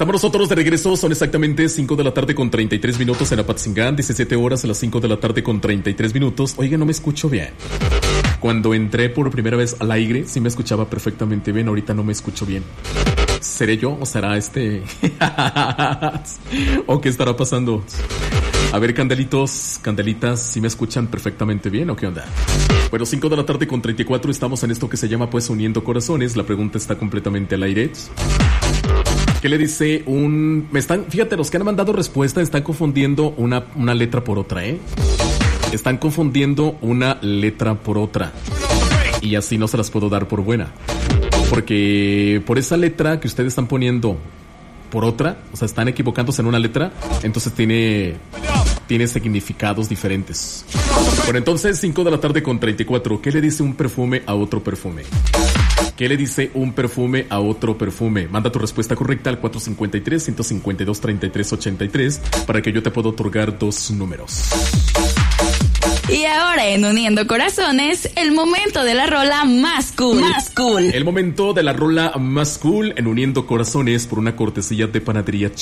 Estamos nosotros de regreso, son exactamente 5 de la tarde con 33 minutos en Apatzingán, 17 horas a las 5 de la tarde con 33 minutos. Oiga, no me escucho bien. Cuando entré por primera vez al aire, sí me escuchaba perfectamente bien, ahorita no me escucho bien. ¿Seré yo o será ¿O qué estará pasando? A ver, candelitos, candelitas, ¿sí me escuchan perfectamente bien o qué onda? Bueno, 5 de la tarde con 34, estamos en esto que se llama pues Uniendo Corazones. La pregunta está completamente al aire. ¿Qué le dice fíjate, los que han mandado respuesta están confundiendo una letra por otra, Están confundiendo una letra por otra. Y así no se las puedo dar por buena. Porque por esa letra que ustedes están poniendo por otra, o sea, están equivocándose en una letra, entonces tiene significados diferentes. Bueno, entonces 5 de la tarde con 34. ¿Qué le dice un perfume a otro perfume? ¿Qué le dice un perfume a otro perfume? Manda tu respuesta correcta al 453-152-3383 para que yo te pueda otorgar 2 números. Y ahora en Uniendo Corazones, el momento de la rola más cool. Más cool. El momento de la rola más cool en Uniendo Corazones por una cortesía de Panadería